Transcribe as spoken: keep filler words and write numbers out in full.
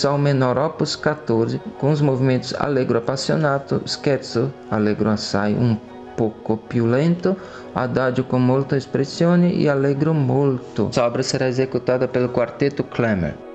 Sol menor opus quatorze, com os movimentos allegro appassionato, scherzo allegro assai un poco più lento, adagio com molta espressione e allegro molto. Essa obra será executada pelo Quarteto Klemmer.